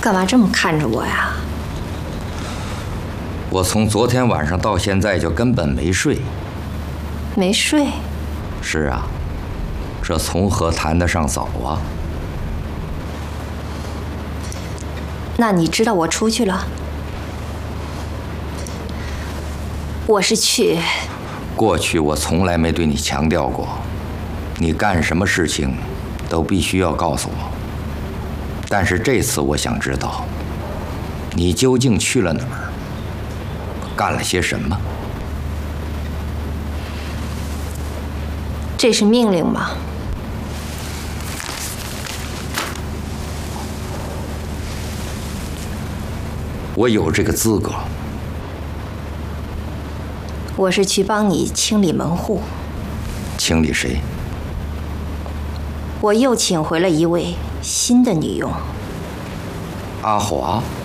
干嘛这么看着我呀？ 我从昨天晚上到现在就根本没睡。 没睡？ 是啊，这从何谈得上早啊？ 那你知道我出去了？我是去…… 过去我从来没对你强调过，你干什么事情都必须要告诉我。但是这次我想知道，你究竟去了哪儿，干了些什么？ 这是命令吗？ 我有这个资格。 我是去帮你清理门户。 清理谁？ 我又请回了一位新的女佣。 阿华。